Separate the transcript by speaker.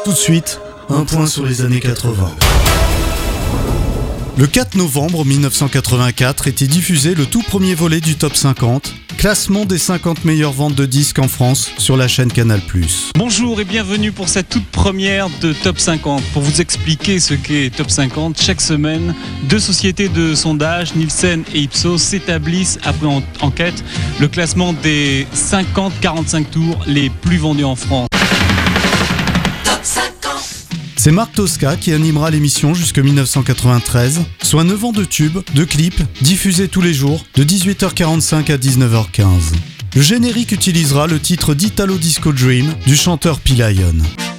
Speaker 1: Tout de suite, un point sur les années 80. Le 4 novembre 1984 était diffusé le tout premier volet du Top 50, classement des 50 meilleures ventes de disques en France sur la chaîne Canal+.
Speaker 2: Bonjour et bienvenue pour cette toute première de Top 50. Pour vous expliquer ce qu'est Top 50, chaque semaine, deux sociétés de sondage, Nielsen et Ipsos, s'établissent après enquête le classement des 50-45 tours les plus vendus en France.
Speaker 1: C'est Marc Tosca qui animera l'émission jusqu'en 1993, soit 9 ans de tubes, de clips, diffusés tous les jours, de 18h45 à 19h15. Le générique utilisera le titre d'Italo Disco Dream du chanteur P-Lion.